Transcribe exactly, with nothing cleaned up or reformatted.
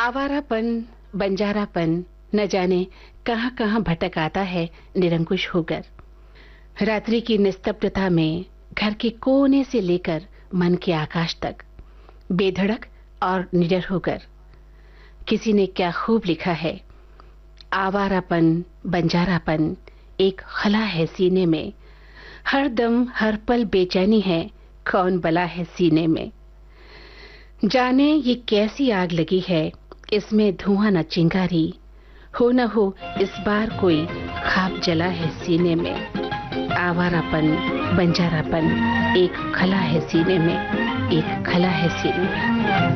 आवारापन, बंजारापन न जाने कहां कहां भटक आता है निरंकुश होकर। रात्रि की निस्तब्धता में घर के कोने से लेकर मन के आकाश तक बेधड़क और निडर होकर। किसी ने क्या खूब लिखा है, आवारापन, बंजारापन एक खला है सीने में, हर दम हर पल बेचैनी है, कौन बला है सीने में। जाने ये कैसी आग लगी है, इसमें धुआं न चिंगारी, हो न हो इस बार कोई खाब जला है सीने में। आवारापन, बंजारापन एक खला है सीने में, एक खला है सीने में।